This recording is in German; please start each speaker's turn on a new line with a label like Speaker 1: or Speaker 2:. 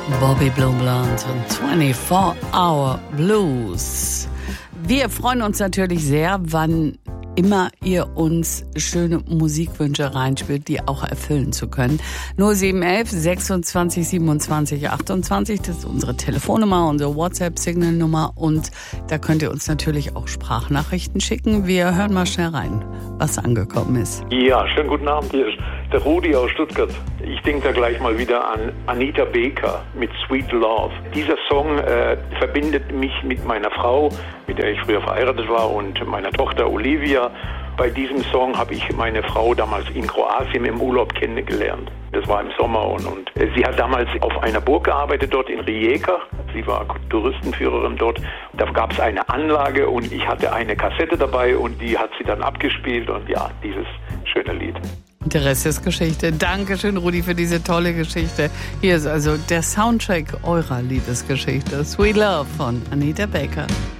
Speaker 1: Bobby Blue Blonde und 24 Hour Blues. Wir freuen uns natürlich sehr, wann immer ihr uns schöne Musikwünsche reinspielt, die auch erfüllen zu können. 0711 26 27 28, das ist unsere Telefonnummer, unsere WhatsApp-Signal-Nummer und da könnt ihr uns natürlich auch Sprachnachrichten schicken. Wir hören mal schnell rein, was angekommen ist.
Speaker 2: Ja, schönen guten Abend, hier ist der Rudi aus Stuttgart. Ich denke da gleich mal wieder an Anita Baker mit Sweet Love. Dieser Song verbindet mich mit meiner Frau, mit der ich früher verheiratet war, und meiner Tochter Olivia. Bei diesem Song habe ich meine Frau damals in Kroatien im Urlaub kennengelernt. Das war im Sommer und sie hat damals auf einer Burg gearbeitet, dort in Rijeka. Sie war Touristenführerin dort. Da gab es eine Anlage und ich hatte eine Kassette dabei und die hat sie dann abgespielt und ja, dieses schöne Lied.
Speaker 1: Der Rest ist Geschichte. Dankeschön, Rudi, für diese tolle Geschichte. Hier ist also der Soundtrack eurer Liebesgeschichte. Sweet Love von Anita Baker.